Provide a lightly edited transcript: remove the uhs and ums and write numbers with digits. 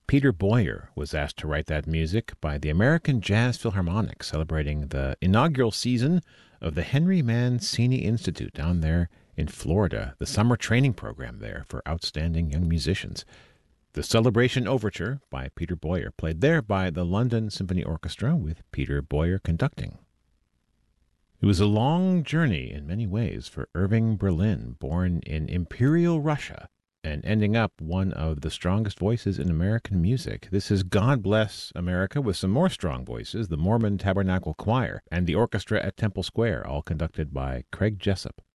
Peter Boyer was asked to write that music by the American Jazz Philharmonic, celebrating the inaugural season of the Henry Mancini Institute down there in Florida, the summer training program there for outstanding young musicians. The Celebration Overture by Peter Boyer, played there by the London Symphony Orchestra with Peter Boyer conducting. It was a long journey in many ways for Irving Berlin, born in Imperial Russia and ending up one of the strongest voices in American music. This is God Bless America with some more strong voices, the Mormon Tabernacle Choir and the orchestra at Temple Square, all conducted by Craig Jessup.